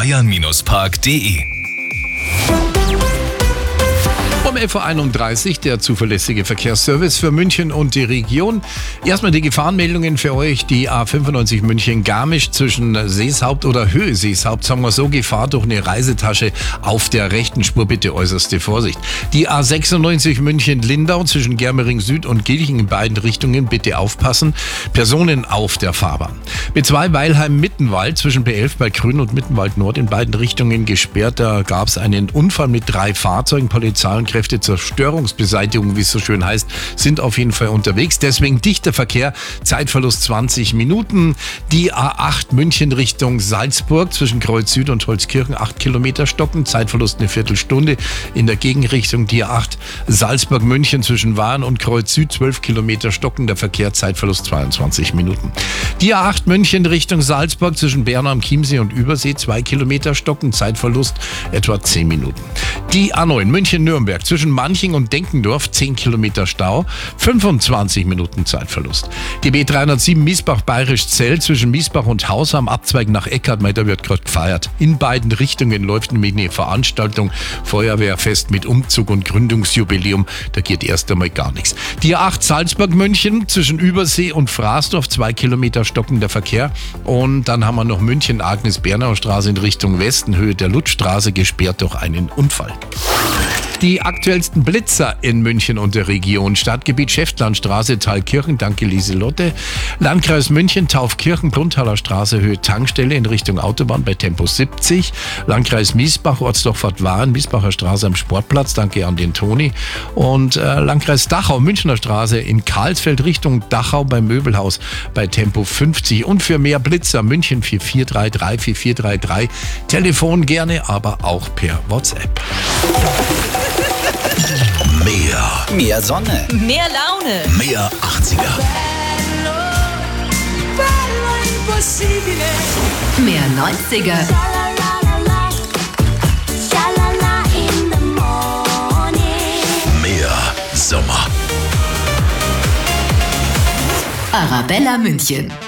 bayern-park.de. Um 11.31 Uhr der zuverlässige Verkehrsservice für München und die Region. Erstmal die Gefahrenmeldungen für euch. Die A95 München-Garmisch zwischen Seeshaupt oder Höhe Seeshaupt, sagen wir so, Gefahr durch eine Reisetasche auf der rechten Spur, bitte äußerste Vorsicht. Die A96 München-Lindau zwischen Germering Süd und Gilching in beiden Richtungen, bitte aufpassen. Personen auf der Fahrbahn. B2 Weilheim-Mittenwald zwischen B11 bei Grün und Mittenwald Nord in beiden Richtungen gesperrt. Da gab es einen Unfall mit 3 Fahrzeugen. Polizei und Kräfte zur Störungsbeseitigung, wie es so schön heißt, sind auf jeden Fall unterwegs. Deswegen dichter Verkehr, Zeitverlust 20 Minuten. Die A8 München Richtung Salzburg zwischen Kreuz Süd und Holzkirchen 8 Kilometer stocken, Zeitverlust eine Viertelstunde. In der Gegenrichtung die A8 Salzburg München zwischen Wahn und Kreuz Süd 12 Kilometer stocken, der Verkehr, Zeitverlust 22 Minuten. Die A8 München Richtung Salzburg zwischen Bernau am Chiemsee und Übersee 2 Kilometer stocken, Zeitverlust etwa 10 Minuten. Die A9 München-Nürnberg zwischen Manching und Denkendorf 10 Kilometer Stau, 25 Minuten Zeitverlust. Die B307 Miesbach-Bayerisch-Zell zwischen Miesbach und Haus am Abzweig nach Eckart, da wird gerade gefeiert. In beiden Richtungen läuft nämlich eine Veranstaltung, Feuerwehrfest mit Umzug und Gründungsjubiläum, da geht erst einmal gar nichts. Die A8 Salzburg-München zwischen Übersee und Fraßdorf 2 Kilometer stockender Verkehr und dann haben wir noch München-Agnes-Bernauer Straße in Richtung Westen, Höhe der Lutzstraße, gesperrt durch einen Unfall. Die aktuellsten Blitzer in München und der Region. Stadtgebiet Schäftlarnstraße, Thalkirchen, danke Lieselotte. Landkreis München, Taufkirchen, Grundtaler Straße, Höhe Tankstelle in Richtung Autobahn bei Tempo 70. Landkreis Miesbach, Ortsdorf-Bad Waren, Miesbacher Straße am Sportplatz, danke an den Toni. Und Landkreis Dachau, Münchner Straße in Karlsfeld Richtung Dachau beim Möbelhaus bei Tempo 50. Und für mehr Blitzer München 4433 4433. Telefon gerne, aber auch per WhatsApp. Mehr Sonne, Mehr Laune. mehr 80er, Mehr 90er. mehr Sommer. Arabella München.